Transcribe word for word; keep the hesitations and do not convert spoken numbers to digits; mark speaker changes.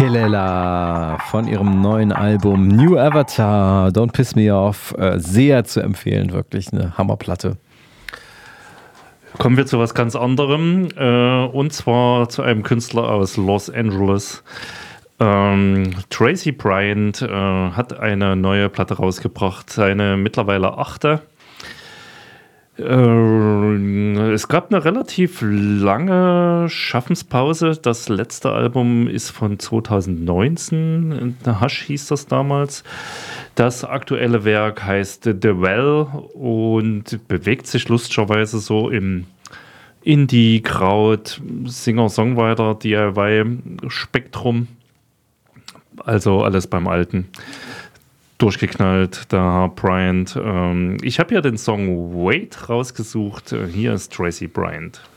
Speaker 1: Kelela von ihrem neuen Album New Avatar, Don't Piss Me Off, äh, sehr zu empfehlen, wirklich eine Hammerplatte.
Speaker 2: Kommen wir zu was ganz anderem, äh, und zwar zu einem Künstler aus Los Angeles. Ähm, Tracy Bryant äh, hat eine neue Platte rausgebracht, seine mittlerweile achte. Äh, es gab eine relativ lange Schaffenspause. Das letzte Album ist von zwanzig neunzehn, Hush hieß das damals. Das aktuelle Werk heißt The Well und bewegt sich lustigerweise so im Indie, Kraut, Singer-Songwriter, D I Y-Spektrum. Also alles beim Alten. Durchgeknallt, da Bryant. Ähm, ich habe ja den Song Wait rausgesucht. Hier ist Tracy Bryant.